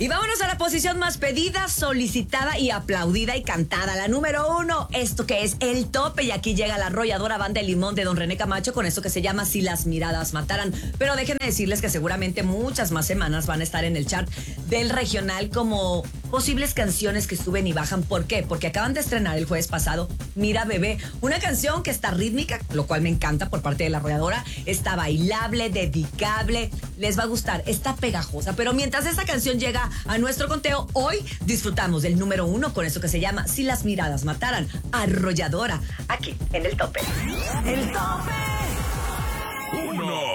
Y vámonos a la posición más pedida, solicitada y aplaudida y cantada. La número 1, esto que es El Tope. Y aquí llega la arrolladora Banda de Limón de Don René Camacho con esto que se llama Si las miradas mataran. Pero déjenme decirles que seguramente muchas más semanas van a estar en el chart del regional como posibles canciones que suben y bajan. ¿Por qué? Porque acaban de estrenar el jueves pasado Mira Bebé, una canción que está rítmica, lo cual me encanta por parte de la arrolladora. Está bailable, dedicable, les va a gustar, está pegajosa. Pero mientras esta canción llega a nuestro conteo, hoy disfrutamos del número 1 con eso que se llama Si las miradas mataran. Arrolladora, aquí en El Tope. El Tope. 1.